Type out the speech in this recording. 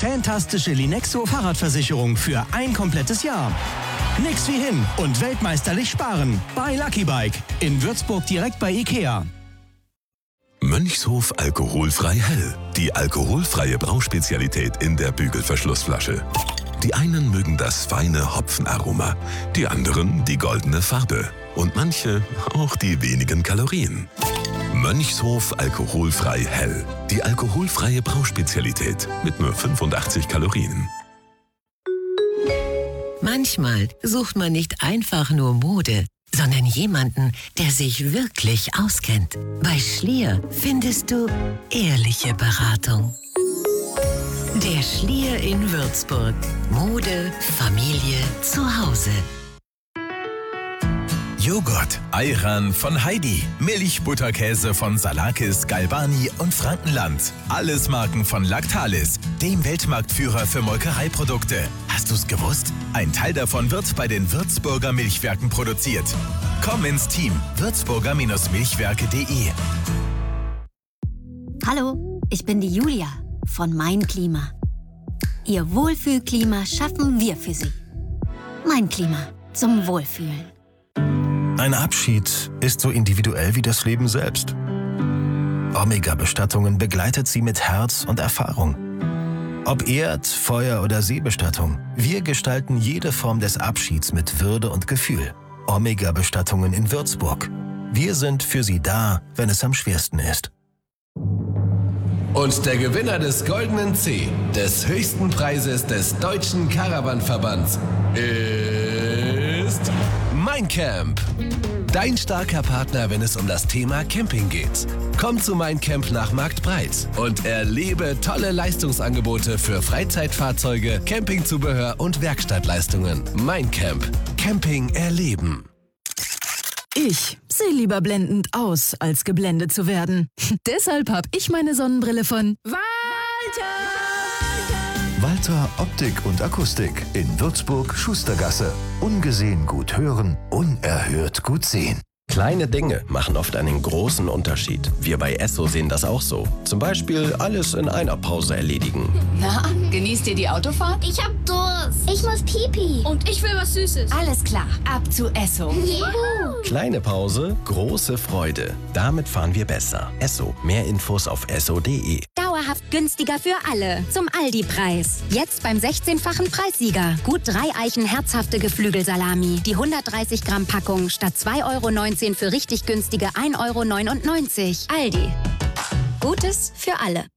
fantastische Linexo Fahrradversicherung für ein komplettes Jahr. Nix wie hin und weltmeisterlich sparen bei Lucky Bike in Würzburg direkt bei Ikea. Mönchshof alkoholfrei hell. Die alkoholfreie Brauspezialität in der Bügelverschlussflasche. Die einen mögen das feine Hopfenaroma, die anderen die goldene Farbe und manche auch die wenigen Kalorien. Mönchshof alkoholfrei hell. Die alkoholfreie Brauspezialität mit nur 85 Kalorien. Manchmal sucht man nicht einfach nur Mode, sondern jemanden, der sich wirklich auskennt. Bei Schlier findest du ehrliche Beratung. Der Schlier in Würzburg. Mode, Familie, Zuhause. Joghurt, Ayran von Heidi, Milch, Butterkäse von Salakis, Galbani und Frankenland. Alles Marken von Lactalis, dem Weltmarktführer für Molkereiprodukte. Hast du's gewusst? Ein Teil davon wird bei den Würzburger Milchwerken produziert. Komm ins Team, würzburger-milchwerke.de. Hallo, ich bin die Julia von Mein Klima. Ihr Wohlfühlklima schaffen wir für Sie. Mein Klima zum Wohlfühlen. Ein Abschied ist so individuell wie das Leben selbst. Omega-Bestattungen begleitet Sie mit Herz und Erfahrung. Ob Erd-, Feuer- oder Seebestattung, wir gestalten jede Form des Abschieds mit Würde und Gefühl. Omega-Bestattungen in Würzburg. Wir sind für Sie da, wenn es am schwersten ist. Und der Gewinner des Goldenen C, des höchsten Preises des Deutschen Caravan-Verbands, ist Mein Camp. Dein starker Partner, wenn es um das Thema Camping geht. Komm zu Mein Camp nach Marktbreit und erlebe tolle Leistungsangebote für Freizeitfahrzeuge, Campingzubehör und Werkstattleistungen. Mein Camp. Camping erleben. Ich sehe lieber blendend aus, als geblendet zu werden. Deshalb habe ich meine Sonnenbrille von Walter. Walter Optik und Akustik in Würzburg Schustergasse. Ungesehen gut hören, unerhört gut sehen. Kleine Dinge machen oft einen großen Unterschied. Wir bei Esso sehen das auch so. Zum Beispiel alles in einer Pause erledigen. Na, genießt ihr die Autofahrt? Ich hab Durst. Ich muss Pipi. Und ich will was Süßes. Alles klar, ab zu Esso. Juhu. Kleine Pause, große Freude. Damit fahren wir besser. Esso. Mehr Infos auf esso.de. Dauerhaft günstiger für alle. Zum Aldi-Preis. Jetzt beim 16-fachen Preissieger. Gut 3 Eichen herzhafte Geflügelsalami. Die 130 Gramm Packung statt 2,19 € für richtig günstige 1,99 €. Aldi. Gutes für alle.